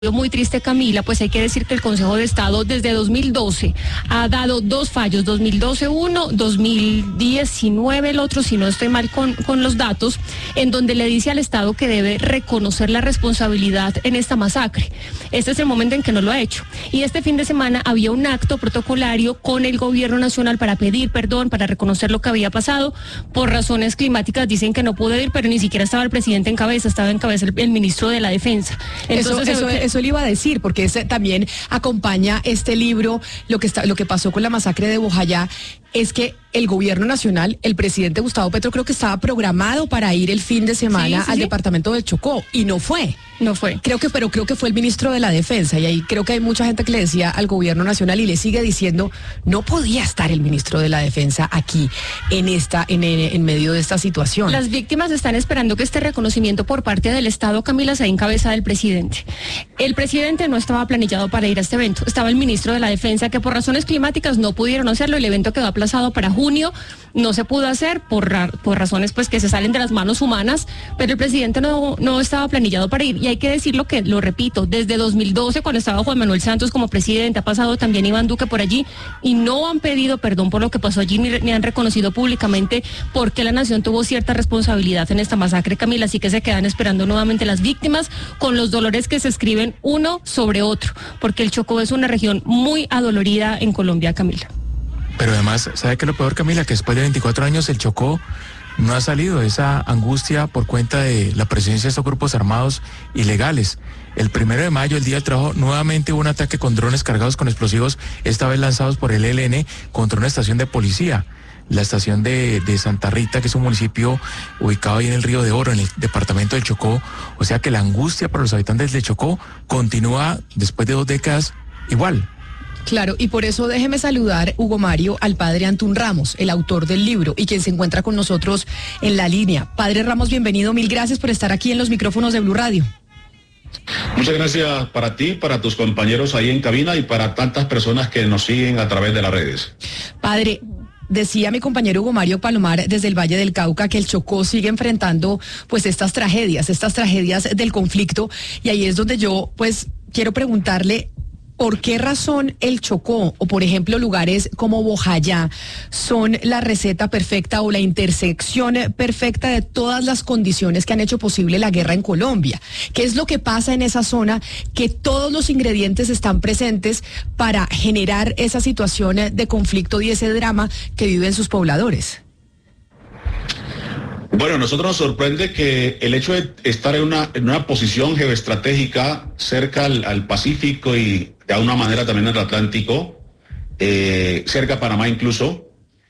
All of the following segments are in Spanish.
Muy triste, Camila, pues hay que decir que el Consejo de Estado desde 2012 ha dado dos fallos, 2012 uno, 2019 el otro, si no estoy mal con los datos, en donde le dice al Estado que debe reconocer la responsabilidad en esta masacre. Este es el momento en que no lo ha hecho. Y este fin de semana había un acto protocolario con el gobierno nacional para pedir perdón, para reconocer lo que había pasado. Por razones climáticas dicen que no pudo ir, pero ni siquiera estaba el presidente en cabeza, estaba en cabeza el ministro de la Defensa. Entonces, eso le iba a decir, porque también acompaña este libro, lo que pasó con la masacre de Bojayá, es que el gobierno nacional, el presidente Gustavo Petro, creo que estaba programado para ir el fin de semana al departamento del Chocó, y no fue. No fue. Creo que fue el ministro de la Defensa, y ahí creo que hay mucha gente que le decía al gobierno nacional y le sigue diciendo, no podía estar el ministro de la Defensa aquí en medio de esta situación. Las víctimas están esperando que este reconocimiento por parte del Estado, Camila, sea en cabeza del presidente. El presidente no estaba planillado para ir a este evento, estaba el ministro de la Defensa, que por razones climáticas no pudieron hacerlo, el evento quedó aplazado para junio, no se pudo hacer por razones pues que se salen de las manos humanas, pero el presidente no estaba planillado para ir. Y hay que decirlo, que lo repito, desde 2012, cuando estaba Juan Manuel Santos como presidente, ha pasado también Iván Duque por allí, y no han pedido perdón por lo que pasó allí, ni han reconocido públicamente por qué la nación tuvo cierta responsabilidad en esta masacre, Camila. Así que se quedan esperando nuevamente las víctimas, con los dolores que se escriben uno sobre otro, porque el Chocó es una región muy adolorida en Colombia, Camila. Pero además, ¿sabe qué es lo peor, Camila? Que después de 24 años el Chocó no ha salido de esa angustia por cuenta de la presencia de estos grupos armados ilegales. El 1 de mayo, el Día del Trabajo, nuevamente hubo un ataque con drones cargados con explosivos, esta vez lanzados por el ELN contra una estación de policía, la estación de Santa Rita, que es un municipio ubicado ahí en el Río de Oro, en el departamento del Chocó. O sea que la angustia para los habitantes del Chocó continúa después de 2 décadas igual. Claro, y por eso déjeme saludar, Hugo Mario, al padre Antún Ramos, el autor del libro, y quien se encuentra con nosotros en la línea. Padre Ramos, bienvenido, mil gracias por estar aquí en los micrófonos de Blue Radio. Muchas gracias para ti, para tus compañeros ahí en cabina y para tantas personas que nos siguen a través de las redes. Padre, decía mi compañero Hugo Mario Palomar desde el Valle del Cauca que el Chocó sigue enfrentando pues estas tragedias del conflicto, y ahí es donde yo pues quiero preguntarle, ¿por qué razón el Chocó, o por ejemplo lugares como Bojayá, son la receta perfecta o la intersección perfecta de todas las condiciones que han hecho posible la guerra en Colombia? ¿Qué es lo que pasa en esa zona, que todos los ingredientes están presentes para generar esa situación de conflicto y ese drama que viven sus pobladores? Bueno, a nosotros nos sorprende que el hecho de estar en una posición geoestratégica cerca al Pacífico y de alguna manera también al Atlántico, cerca a Panamá incluso,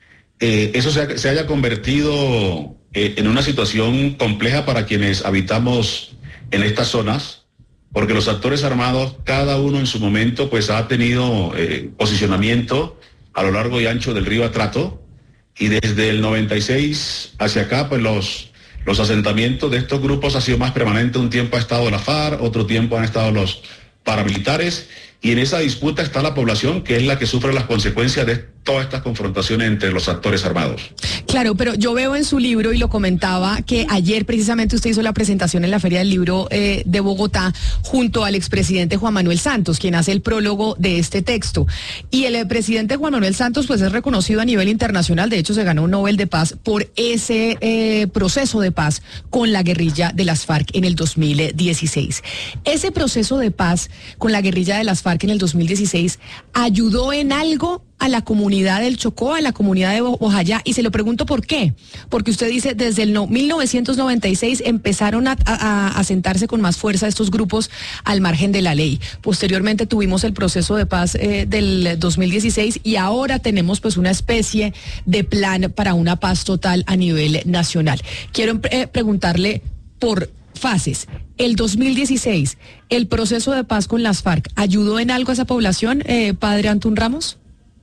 eso se haya convertido en una situación compleja para quienes habitamos en estas zonas, porque los actores armados, cada uno en su momento, pues ha tenido posicionamiento a lo largo y ancho del río Atrato. Y desde el 96 hacia acá, pues los asentamientos de estos grupos ha sido más permanente. Un tiempo ha estado la FARC, otro tiempo han estado los paramilitares, y en esa disputa está la población, que es la que sufre las consecuencias de todas estas confrontaciones entre los actores armados. Claro, pero yo veo en su libro, y lo comentaba, que ayer precisamente usted hizo la presentación en la Feria del Libro de Bogotá junto al expresidente Juan Manuel Santos, quien hace el prólogo de este texto. Y el presidente Juan Manuel Santos pues es reconocido a nivel internacional, de hecho se ganó un Nobel de Paz por ese proceso de paz con la guerrilla de las FARC en el 2016. Ese proceso de paz con la guerrilla de las FARC en el 2016 ayudó en algo a la comunidad del Chocó, a la comunidad de Bojayá, y se lo pregunto por qué. Porque usted dice, desde el 1996 empezaron a sentarse con más fuerza estos grupos al margen de la ley. Posteriormente tuvimos el proceso de paz del 2016, y ahora tenemos pues una especie de plan para una paz total a nivel nacional. Quiero preguntarle por fases. El 2016, el proceso de paz con las FARC, ¿ayudó en algo a esa población, padre Antún Ramos?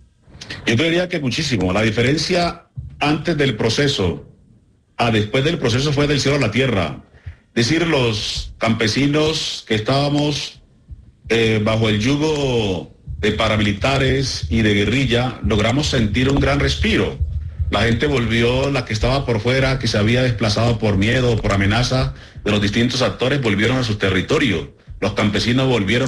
Yo diría que muchísimo. La diferencia antes del proceso a después del proceso fue del cielo a la tierra. Es decir, los campesinos que estábamos bajo el yugo de paramilitares y de guerrilla, logramos sentir un gran respiro. La gente volvió, la que estaba por fuera, que se había desplazado por miedo, por amenaza de los distintos actores, volvieron a sus territorios. los campesinos volvieron